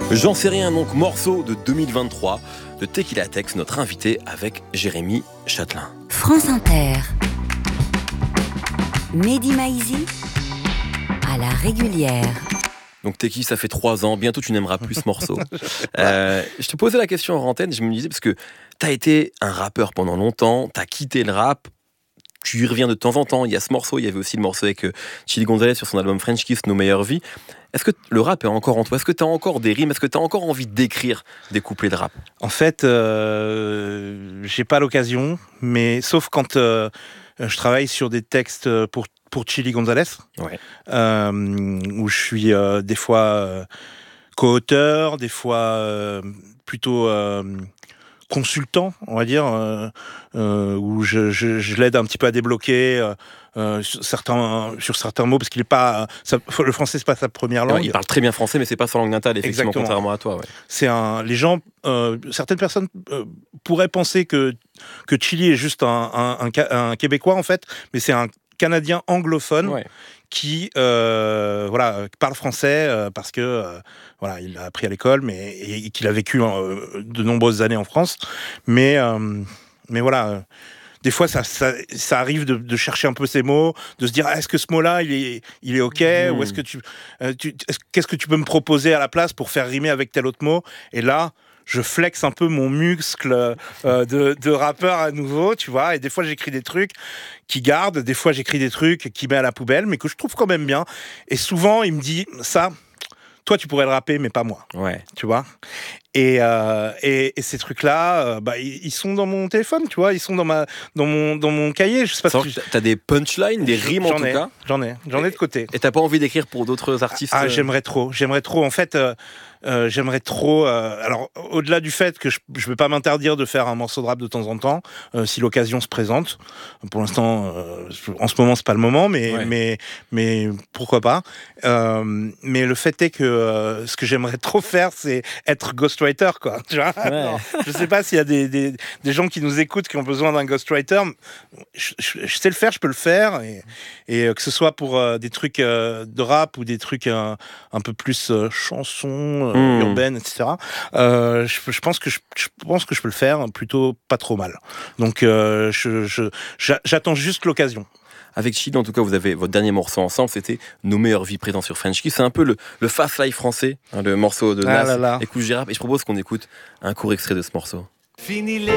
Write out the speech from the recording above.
J'en sais rien, donc morceau de 2023 de Tequila Tex, notre invité avec Jérémy Chatelain. France Inter. Mehdi Maizi à la régulière. Donc Tequi, ça fait 3 ans, bientôt tu n'aimeras plus ce morceau. Je te posais la question en antenne, je me disais, parce que t'as été un rappeur pendant longtemps, t'as quitté le rap, tu y reviens de temps en temps, il y a ce morceau, il y avait aussi le morceau avec Chili Gonzalez sur son album French Kiss, Nos meilleures vies. Est-ce que le rap est encore en toi? Est-ce que t'as encore des rimes? Est-ce que t'as encore envie d'écrire des couplets de rap? En fait, j'ai pas l'occasion, mais sauf quand je travaille sur des textes pour Chili Gonzalez, Ouais. où je suis des fois co-auteur, des fois plutôt consultant, on va dire, où je l'aide un petit peu à débloquer sur certains mots, parce qu'il est pas, le français c'est pas sa première langue. Il parle très bien français, mais c'est pas sa langue natale, effectivement. Exactement. Contrairement à toi. Ouais. Les gens, certaines personnes pourraient penser que Chili est juste un Québécois en fait, mais c'est un Canadien anglophone. Ouais. Qui parle français parce que il l'a appris à l'école, et qu'il a vécu de nombreuses années en France. Mais voilà. Des fois, ça arrive de chercher un peu ces mots, de se dire est-ce que ce mot-là il est ok, ou est-ce que qu'est-ce que tu peux me proposer à la place pour faire rimer avec tel autre mot? Et là, je flex un peu mon muscle de rappeur à nouveau, tu vois. Et des fois, j'écris des trucs qui gardent, des fois, j'écris des trucs qui met à la poubelle, mais que je trouve quand même bien. Et souvent, il me dit ça. Toi, tu pourrais le rapper, mais pas moi. Ouais. Tu vois. Et ces trucs-là, ils sont dans mon téléphone, tu vois. Ils sont dans mon cahier. Je sais pas. T'as des punchlines, des rimes en tout cas. J'en ai de côté. Et t'as pas envie d'écrire pour d'autres artistes? J'aimerais trop. En fait, j'aimerais trop. Alors, au-delà du fait que je vais pas m'interdire de faire un morceau de rap de temps en temps, si l'occasion se présente. Pour l'instant, en ce moment, c'est pas le moment, mais pourquoi pas. Mais le fait est que ce que j'aimerais trop faire, c'est être ghostwriter, quoi. Tu vois. Ouais. Je sais pas s'il y a des gens qui nous écoutent qui ont besoin d'un ghostwriter. Je sais le faire, je peux le faire, et que ce soit pour des trucs de rap ou des trucs un peu plus chansons urbaines, etc. Je pense que je peux le faire plutôt pas trop mal. Donc j'attends juste l'occasion. Avec Chili, en tout cas, vous avez votre dernier morceau ensemble, c'était Nos meilleures vies, présent sur French Kiss. C'est un peu le Fast Life français, le morceau de Nas et Kool G Rap. Et je propose qu'on écoute un court extrait de ce morceau. Fini